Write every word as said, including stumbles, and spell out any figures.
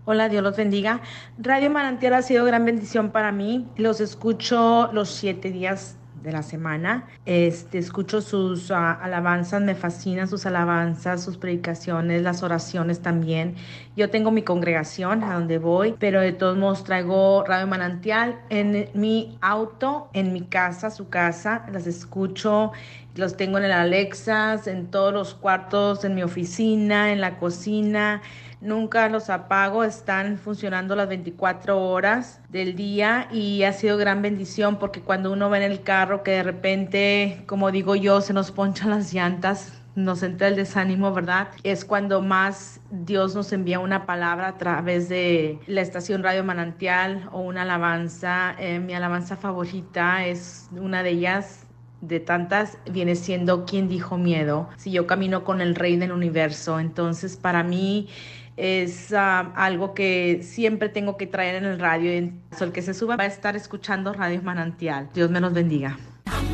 Hola, Dios los bendiga. Radio Manantial ha sido gran bendición para mí. Los escucho los siete días de la semana. Este, escucho sus ah, alabanzas, me fascinan sus alabanzas, sus predicaciones, las oraciones también. Yo tengo mi congregación a donde voy, pero de todos modos traigo Radio Manantial en mi auto, en mi casa, su casa. Las escucho, los tengo en el Alexas, en todos los cuartos, en mi oficina, en la cocina. Nunca los apago, están funcionando las veinticuatro horas del día y ha sido gran bendición porque cuando uno va en el carro que de repente, como digo yo, se nos ponchan las llantas, nos entra el desánimo, ¿verdad? Es cuando más Dios nos envía una palabra a través de la estación Radio Manantial o una alabanza. Eh, mi alabanza favorita es una de ellas de tantas, viene siendo ¿Quién dijo miedo? Si yo camino con el Rey del Universo. Entonces, para mí es uh, algo que siempre tengo que traer en el radio. El que se suba va a estar escuchando Radio Manantial. Dios me los bendiga.